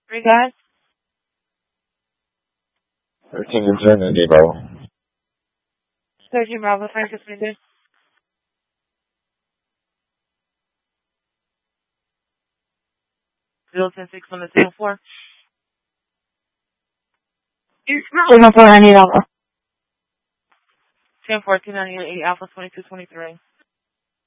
Three guys. 13 Infinity, Bravo. 13 Bravo, Francis Mindy. Zero 10-6 on the 04. It's not 04, I need Alpha. 10-14 on the 8 Alpha 22-23.